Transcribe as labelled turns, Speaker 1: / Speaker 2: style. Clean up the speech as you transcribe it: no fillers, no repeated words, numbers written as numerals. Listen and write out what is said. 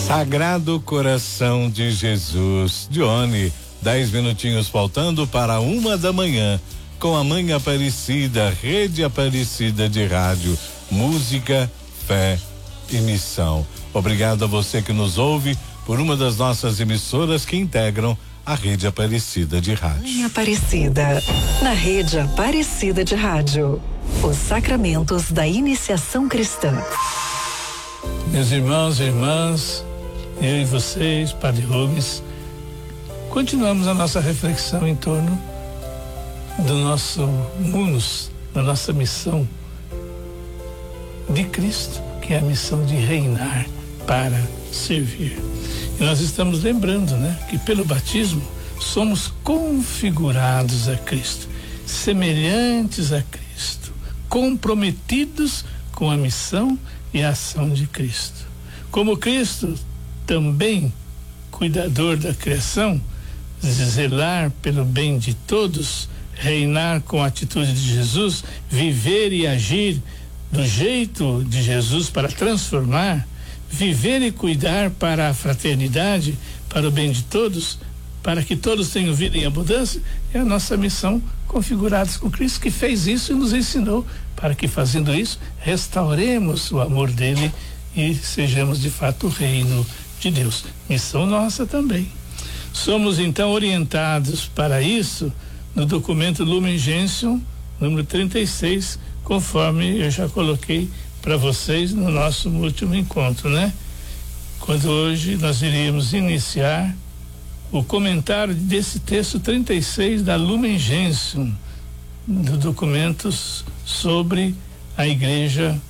Speaker 1: Sagrado Coração de Jesus. Dione, 10 minutinhos faltando para 1h, com a Mãe Aparecida, Rede Aparecida de Rádio, música, fé e missão. Obrigado a você que nos ouve por uma das nossas emissoras que integram a Rede Aparecida de Rádio.
Speaker 2: Mãe Aparecida, na Rede Aparecida de Rádio. Os sacramentos da iniciação cristã.
Speaker 3: Meus irmãos e irmãs, eu e vocês, Padre Rubens, continuamos a nossa reflexão em torno do nosso munus, da nossa missão de Cristo, que é a missão de reinar para servir. E nós estamos lembrando, que pelo batismo somos configurados a Cristo, semelhantes a Cristo, comprometidos com a missão e a ação de Cristo. Como Cristo, também cuidador da criação, zelar pelo bem de todos, reinar com a atitude de Jesus, viver e agir do jeito de Jesus para transformar, viver e cuidar para a fraternidade, para o bem de todos, para que todos tenham vida em abundância, é a nossa missão, configurados com Cristo, que fez isso e nos ensinou, para que fazendo isso, restauremos o amor dele e sejamos de fato o reino de Deus. Missão nossa também. Somos então orientados para isso no documento Lumen Gentium, número 36, conforme eu já coloquei para vocês no nosso último encontro, Quando hoje nós iríamos iniciar o comentário desse texto 36 da Lumen Gentium, do documento sobre a Igreja